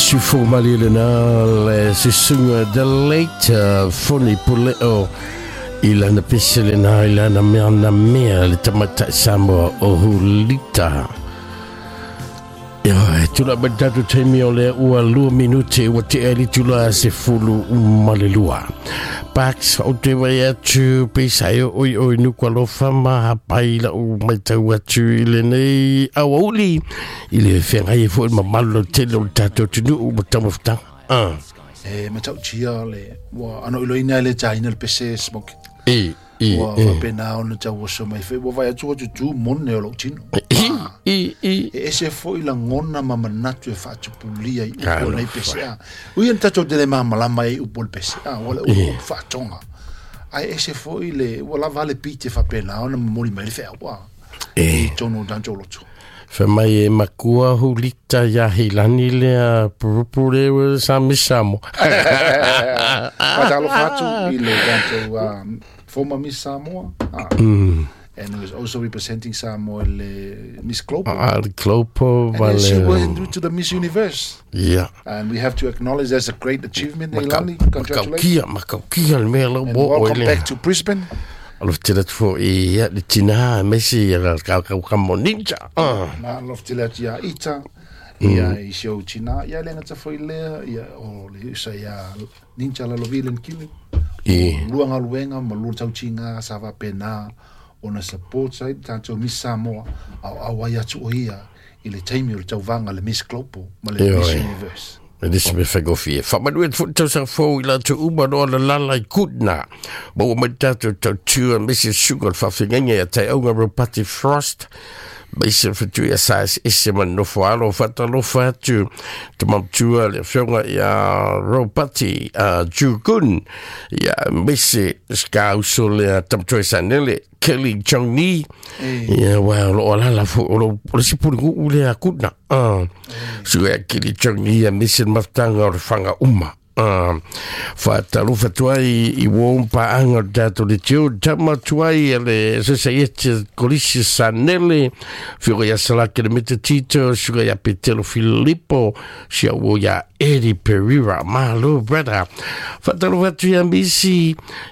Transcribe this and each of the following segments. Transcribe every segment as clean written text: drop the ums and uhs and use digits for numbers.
Sufumalilena le sisunga de later funny puleo ilana piselena ilana mea le tamata Samoa o hulita. Tula badatu temi ole ua 2 minute ua te ali tula se fulu malelua. Pax o te vai atu peisaio oi nukua lofa maha paila o maitau atu ile nei awauli ile whengai e fo mamalu tele o tato tunu o matamafutanga. Matau tia le wa ano ilo ina le taina le pese smoke. Wa pena ona tau so mai fe wa vai atu tu mon o lo tino. Ese foi la ngona mamanatu e fatu pulia i o nei pese. Ui en tato de mama la mai u pol pese. Wala u fatonga. Ai ese foi le wala vale pite fa pena ona mori mai fe wa. Tono danjo lotu. Whamai e makua hulita ya hilani lea purupure wa samisamo. Patalo fatu i le danjo former Miss Samoa. And he was also representing Samoa, Miss Klopo. Klopo. And she went to the Miss Universe. Yeah. And we have to acknowledge that's a great achievement, Ilani. Congratulations. And welcome back to Brisbane. Alof tila tfo ia le tina mesi ia kamo ninja. Na alof tila tia ita. Ia I show tina ia lenga tafo ilea ia o le isa ia ninja la lovilen kili. Luanga luenga malur tau chinga sava pena ona support side tanto Miss Samoa au ai atu ia ile taimi o tau vanga le Miss Klopo ma le Miss Universe. This me fagofie. Famanuet foto sa fo ila tu uma no la lala kudna. Bo matato tu Mrs. Sugar fa fingenga te onga Ropati Frost. Base for 2 size isiman no falo fatalo fatu to mamtua le fionga ya Ropati Jugun ya Missy Skauso le tamtoi sanele Kelly Chongni ya wa la la fo lo sipuru ule akuna suya Kelly Chongni ya Missy Maftanga o fanga uma fatalo fatuai I wompa anga dato le tio tamatuai le societe colisi sanele fio ya sala que le mete tito suya ya Petelo Filippo sia wo ya Eddie Pereira malo brother fatalo fatu ya Missy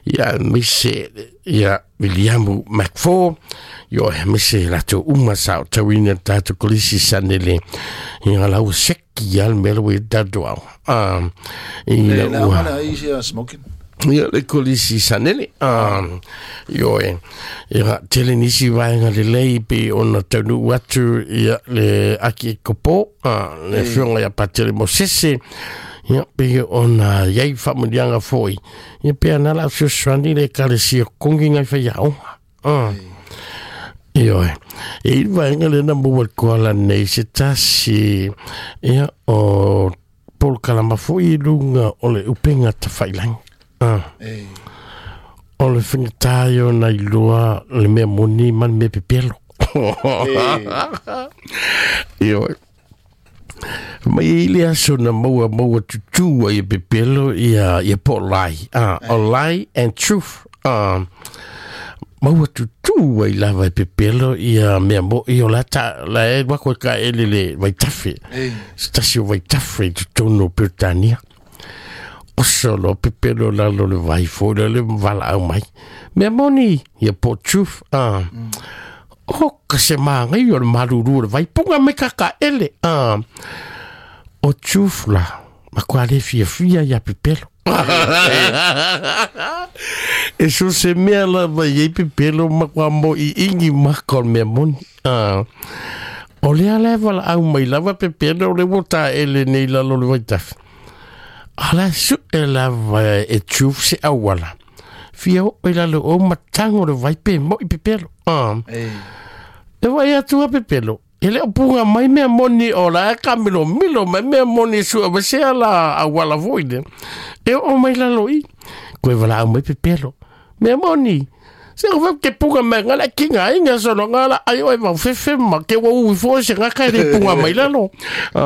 ya William McFall yo Missy lato uma sao tawina dato colisi sanele ya la useki al melo dato smoking. Ia le kolisi sanele. Yo ia tele nisi vaenga le lei pe ona tanu watu ia le aki kopo le fionga ia patele mosese ia pe ona iai whamunianga foi ia pe anala fio swani le kalesi o kongi ngai whaiau. Iyo e vaenga le na mua koala nei se tasi ia o Paul Kalamafui lunga o le upenga ta whailang. O le whingataio na ilua le mea moni man me pepelo. Iyo mai ile aso na maua tutua I pepelo ia po lai. Lie and truth. Maua tutua I lava pepelo ia mea mo io lata la e wako ka ele le waitafe stasio waitafe tutono Britania o solo pepelo la lo le vai fo le vala au mai mea moni ia po truth o kase manga io le maruru le vai punga me kaka ele o truth la ma kwa le fia ia pepelo e so se mea la vai pepelo ma kwa mo I ingi makon mea moni o lea leva la au mai lava pepelo le wota ele nei la lo le waitaf ala su e lava e chuf se awala fia o ila le o matango le vai pe mo I pepelo e vai atu a pepelo ele o punga mai mea moni o la kamilo milo mai mea moni su a se ala awala voide e o mai la loi koe wala au mai pepelo mea moni se o ke punga mai ngala kinga inga solo ngala ai oi va fefe ma ke wa u fo se ngaka re punga mai la lo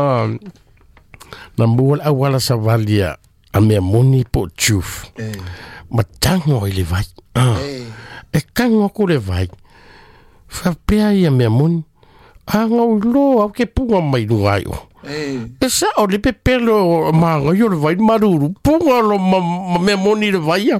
na mbual awala savalia a mea moni po chuf matango ile vai e kango ko le vai fa pea ia mea moni ngau lo au ke punga mai ngai o e sa o le pepelo manga yo le vai maruru punga lo me moni le vai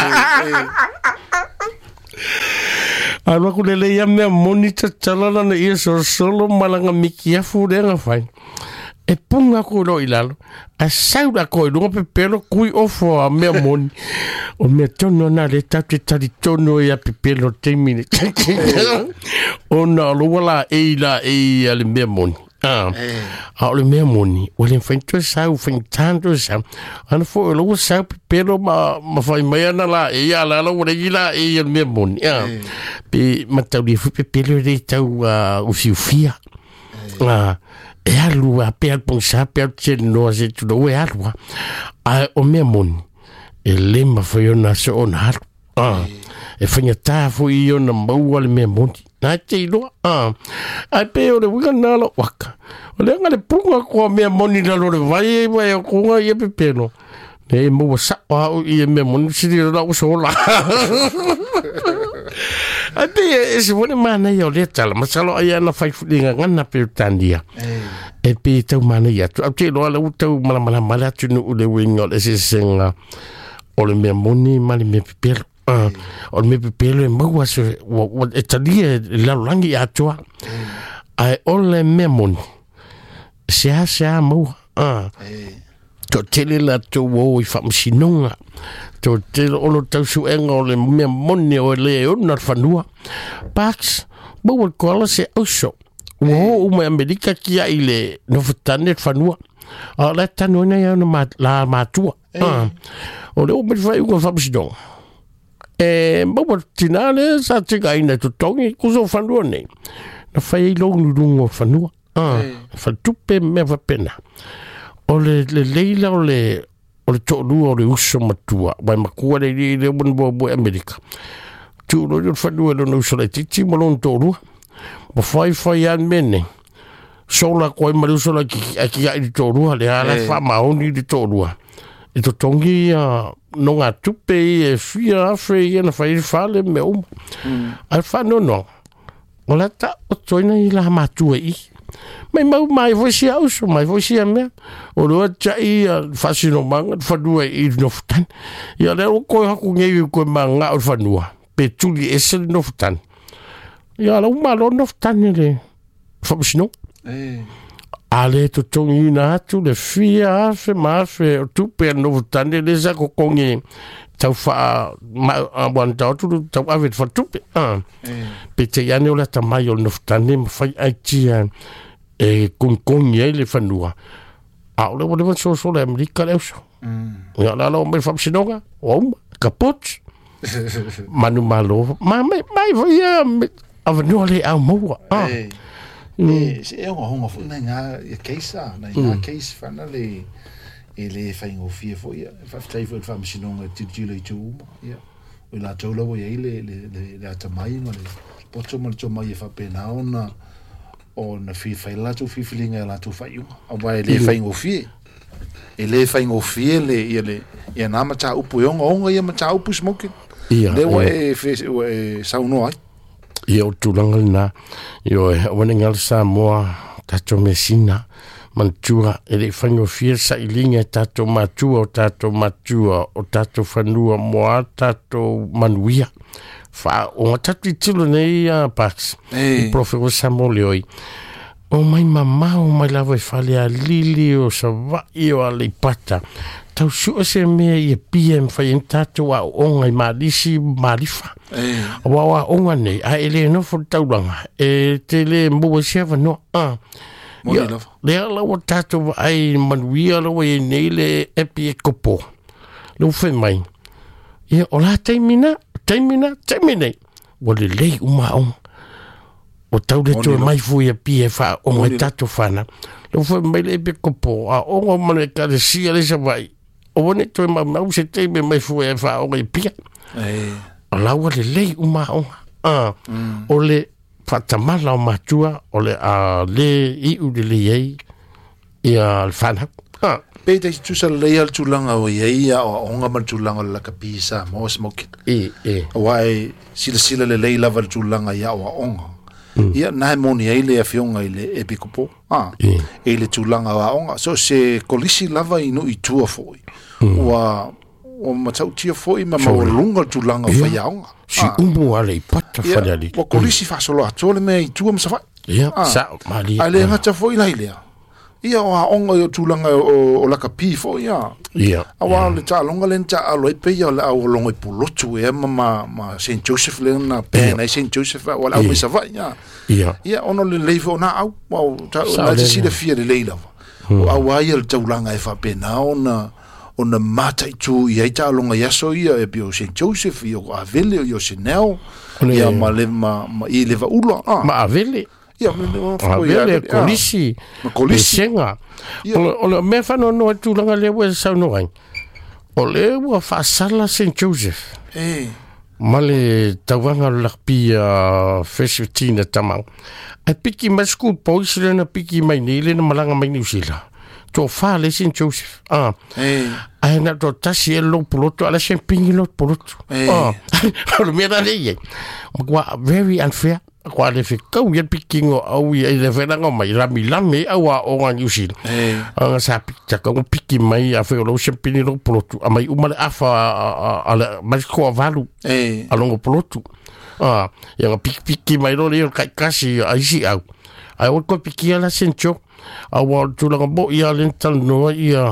ala ku le ya me moni tala na ia solo malanga miki afu le nga fai e punga ko lo ilalo a saula ko lo pepelo kui ofo a me moni o me tono na le tatu tali tono ya pepelo temine o na lo wala e la e ale me moni a le me moni o le fento sa u fentando sa ana fo lo sa pepelo ma fai mai na la e ya la lo le ila e me moni pe matau fu pepelo le tau u fia e alu a pe al ponsa pe al no se tu do e alu a o me moni e le ma foi ona so ona e fanya ta fu I ona mau al me moni na te lo a pe o le wina lo waka o le ngale punga ko me moni la lo vai ko nga ye pe pelo ne mo sa o I me moni si la so la Ape ese wone mana yo le tala masalo aya na fai fulinga ngana pe tandia e pe tau mana ya tu ate lo ala utau mala tu no le wingo le senga o le me moni mali me pepelo o me pepelo e mo was e talia la langi atua ai o le me moni sia mo to tele la to wo I famsinonga to te ono tau su enga o le mea mone o le o na whanua. Pax, maua koala se auso. Wo o me Amerika kia I le nofutane whanua. A la tanu ina ia la matua. O le o me whai unga whamsidonga. Maua tinale sa tika ina tutongi kuso whanua nei. Na whai longu lungo whanua. Whatupe me wapena. O le leila o le to'olua o le uso matua mai makua le bo Amerika tu lo whanua no uso le titi mo lon to'olua mo fai an mene sola koe maruso la ki ai to'olua le ala wha maoni le to'olua e to tongi no ngā tupe e fia afe I na whai whale me ai whanono o la ta o toina I la matua I mai voisi auso mai voisi me o lo tai fasino manga fadua I no futan ya le ko haku ngei ko manga o fanua pe tuli ese no futan ya la malo no futan le fasino ale to tongi na tu le fia fe mafe tu pe no futan le za ko kongi tau fa ma bon tau tu tau avet fa tu pe te ya ne o la tamai o no futan me fai ai tia e con le fanua a le vole so le Amerika le so ya la lo me famsinonga o kapot manu malo mai voia avenu le a mo se e ngo fu na nga case na case fana le ele faingo fie fo ia fa trai fo famsinonga titule tu ya o la tolo o le atamai no le poto mo to mai fa pena ona o na fai la tu filinga la tu fai o vai le fai ngofie ele fai ngofie le ia na mata upu onga ia mata upu smoke le wa e sauno ai ia o tulanga na yo wena ngal sa moa tato mesina mantua ele fai ngofie sa ilinga tato matua o tato fanua moa tato manuia fa o tatu tilo nei Pax professor Samuel o mai mama o mai lava fale a lili o savai o ale pata tau su se me e PM fa tatu a onga malisi malifa wa onga nei a ele no fo taulanga e tele mo se va no le ala o tatu ai manuia lo e nei le epi kopo lo fe mai e ola termina wale lei umaong o tau le to mai fui a PFA o mai tato fana lo foi mai le pe kopo a o mane ka de sia le sa vai o ne to mai se te mai fui a fa o mai pia la wale lei umaong o le fatamala o matua o le a le I u de le e al fana pe te tu sa le al tulanga o ia o onga mal tulanga la kapisa mo smoke wai sila le lava tulanga ia o onga ia na moni ele afionga ile epikopo ele tulanga waonga so se kolisi lava inu itua foi wa o matau tia foi ma maulunga tulanga fayaonga si umbu ale pata fadali wa kolisi fa solo atole me itua msafa sa mali ale ngata foi la ile ia o onga yo tulanga o la kapi fo ia awa le ta longa lenta alo pe ia la o longa polotu e ma Saint Joseph le na pe na Saint Joseph wala o sa va ia ono le levo na au ta na si le fia le leila o awa ia le tulanga e fa pe na ona mata tu ia ta longa ia so ia e bio Saint Joseph ia o avele yo Chanel ia ma le ma i le va ulo ma avele ia avele kolisi senga o me fa no tu langa le wa sa no ai o le wa fa sala Saint Joseph male tawanga lakpia festina tamang a piki masku poisle na piki mai nile na malanga mai New Zealand to fa le Saint Joseph ai na to tasi e lo poloto ala champagne lo poloto o me da le wa very unfair kwa le fi kau ia pikingo au ia le venanga mai lami awa o nga New Zealand anga sa pita ka piki mai a fe lo champagne lo poloto mai umale afa ala mas ko valu alongo poloto ia piki mai lo le kai kasi ai si au ai o ko piki ala sencho awa tulanga bo ia lental no ia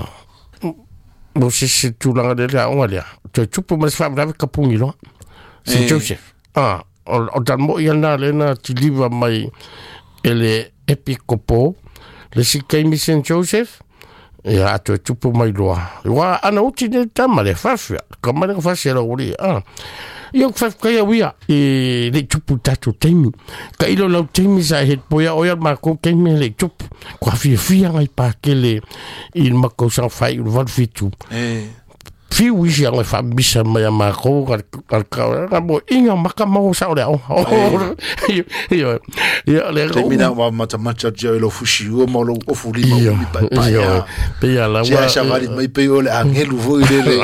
mo se tulanga de la onga dia to chupo mas fa brave kapungi lo Saint Joseph o dan mo ia na lena tiliva mai ele epikopo le sikaimi Saint Joseph ia to chupo mai loa wa ana uti de tamale fafia kamale fafia lo uri io fa kaya wia le chupu tatu temi ka ilo lau temi sa het poia oia ma ko temi le chupu kwa fia ngai pa kele il ma ko sa fai ul val fitu fi wisi ang fa bisa ma ma ko ka bo inga maka mo sa ole io le termina ma matamacha jo lo fushi o mo lo o fuli ma pa ya pe ya la wa sa vari mai pe ole angelu vo ile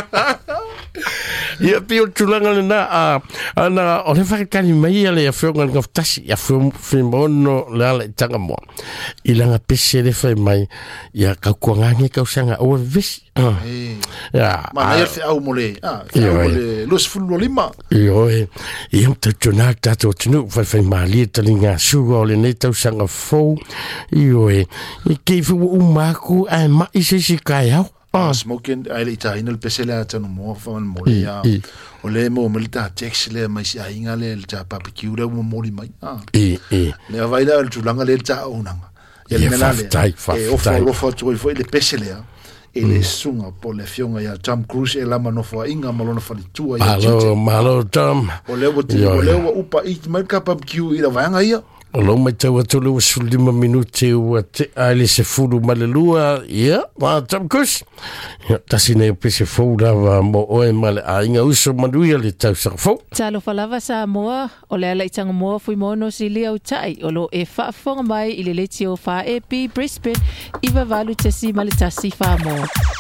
ia pio tulanga na ana o le fakani mai ale a fionga ng tasi ya fimono la le tanga mo ilanga pese le fai mai ia ka kuangangi ka usanga o vis ya ma ia fe au mole los fulolima io ia tuna tato tunu fai mali talinga sugo le nei tau sanga fo io ke fu umaku ai ma ise kai au smoking ai le taina le pesela tanu mo fa mo ya o le mo melita tex le mai si ainga le ta barbecue le mo moli mai le vai la tu langa le ta unanga ya le mela le o fa tu le pesela ele sunga po le fionga ya Tom Cruise e la mano fa inga malona fa tu ya malo Tom o le upa i mai ka barbecue ila vanga ia Olo mai tau atolu wa sulima minuti ua te aile se furu malelua ia ma Tom Cruise tasi nei pe se furu wa mo oe male a inga uso manuia le tau sa fo talo falava sa moa o le ala itanga moa fui mono si lia utai olo e whaafonga mai i le leti o wha e pi Brisbane iwa valu tesi male tasi wha moa